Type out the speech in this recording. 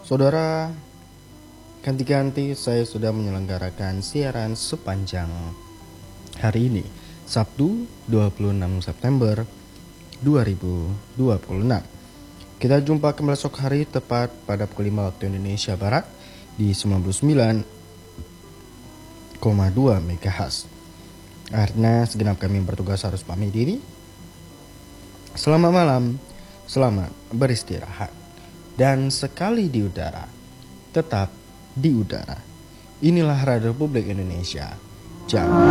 Saudara, ganti-ganti saya sudah menyelenggarakan siaran sepanjang hari ini, Sabtu 26 September 2026. Kita jumpa kembali esok hari tepat pada pukul 5 waktu Indonesia Barat di 99,2 MHz. Akhirnya segenap kami bertugas harus pamit diri. Selamat malam, selamat beristirahat. Dan sekali di udara, tetap di udara. Inilah Radio Republik Indonesia. Jangan